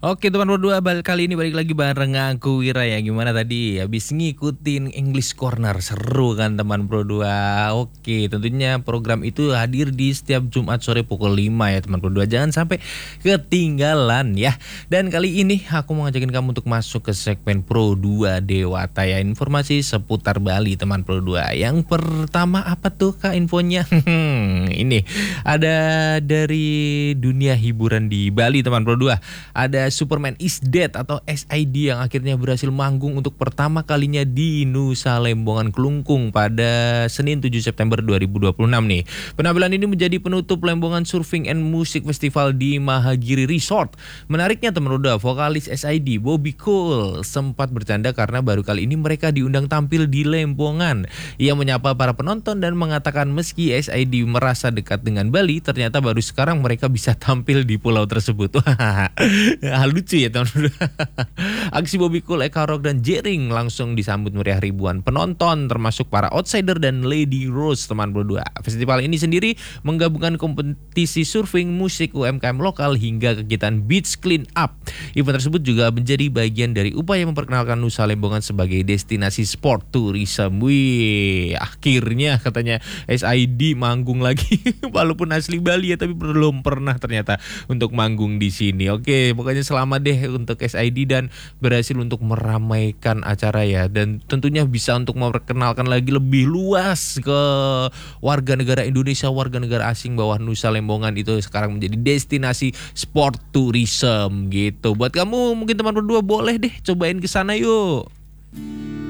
Oke teman berdua, kali ini balik lagi bareng aku Wira ya. Gimana tadi? Habis ngikutin English Corner, seru kan teman berdua. Oke, tentunya program itu hadir di setiap Jumat sore pukul 5 ya teman berdua. Jangan sampai ketinggalan ya. Dan kali ini aku mau ngajakin kamu untuk masuk ke segmen Pro 2 Dewata ya. Informasi seputar Bali teman Pro 2. Yang pertama apa tuh Kak infonya? Ini ada dari dunia hiburan di Bali teman Pro 2. Ada Superman is Dead atau SID yang akhirnya berhasil manggung untuk pertama kalinya di Nusa Lembongan Kelungkung pada Senin 7 September 2026 nih. Penampilan ini menjadi penutup Lembongan Surfing and Music Festival di Mahagiri Resort. Menariknya teman roda, vokalis SID Bobby Cool sempat bercanda karena baru kali ini mereka diundang tampil di Lembongan. Ia menyapa para penonton dan mengatakan meski SID merasa dekat dengan Bali, ternyata baru sekarang mereka bisa tampil di pulau tersebut. Lucu ya teman-teman. Aksi Bobby Cool, Eka Rock dan Jering langsung disambut meriah ribuan penonton termasuk para outsider dan Lady Rose teman berdua. Festival ini sendiri menggabungkan kompetisi surfing, musik, UMKM lokal hingga kegiatan beach clean up. Event tersebut juga menjadi bagian dari upaya memperkenalkan Nusa Lembongan sebagai destinasi sport tourism. Wih, akhirnya katanya SID manggung lagi walaupun asli Bali ya, tapi belum pernah ternyata untuk manggung di sini. Oke, pokoknya selamat deh untuk SID dan berhasil untuk meramaikan acara ya, dan tentunya bisa untuk memperkenalkan lagi lebih luas ke warga negara Indonesia, warga negara asing bahwa Nusa Lembongan itu sekarang menjadi destinasi sport tourism gitu. Buat kamu mungkin teman berdua boleh deh cobain ke sana yuk.